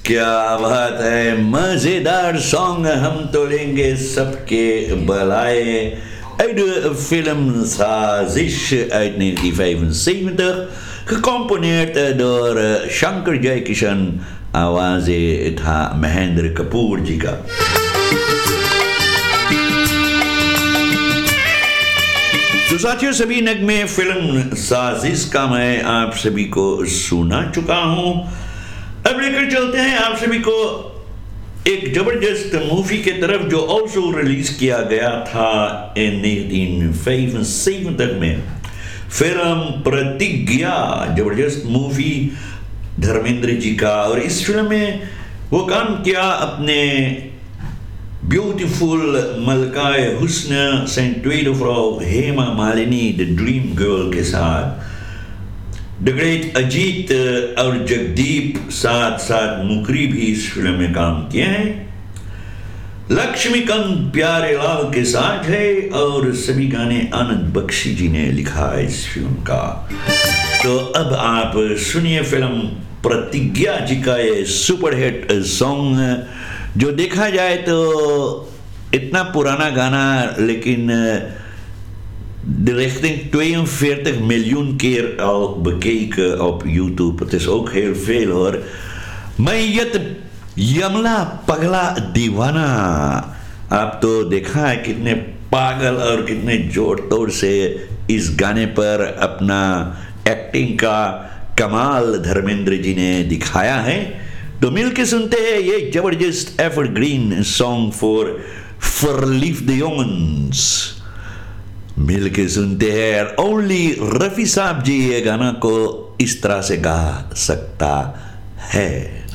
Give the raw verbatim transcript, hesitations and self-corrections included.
क्या बात है, मजेदार सॉन्ग हम तो लेंगे सबके बलाए uit de film Sazish uit negentien vijfenzeventig, gecomponeerd door Shankar Jaikishan, आवाज़े था महेंद्र कपूर जी का। तो साथियों, सभी नगमे फिल्म साजिश का मैं आप सभी को सुना चुका हूं। अब लेकर चलते हैं आप सभी को एक जबरदस्त मूवी के तरफ जो ऑल्सो रिलीज किया गया था इन negentien vijfenzeventig में, फिल्म प्रतिज्ञा। जबरदस्त मूवी धर्मेंद्र जी का, और इस फिल्म में वो काम किया अपने ब्यूटीफुल मलकाए हुस्न zijn tweede vrouw Hema Malini the dream girl के साथ। द ग्रेट अजीत और जगदीप साथ साथ मुकरी भी इस फिल्म में काम किए हैं। लक्ष्मीकांत प्यारेलाल के साथ है और सभी गाने आनंद बख्शी जी ने लिखा है इस फिल्म का। तो अब आप सुनिए फिल्म प्रतिज्ञा जी का ये सुपर हिट सॉन्ग, जो देखा जाए तो इतना पुराना गाना, लेकिन de richting tweeënveertig miljoen keer al bekeken op YouTube. Het is ook heel veel hoor. Mayat Yamla Pagla Divana. आप तो देखा है कितने पागल और कितने जोर तोड़ से इस गाने पर अपना एक्टिंग का कमाल धर्मेंद्र जी ने दिखाया है। तो मिलके सुनते हैं ये जबरदस्त evergreen song for verliefde jongens। मिलके सुनते हैं। ओनली रफी साहब जी ये गाना को इस तरह से गा सकता है।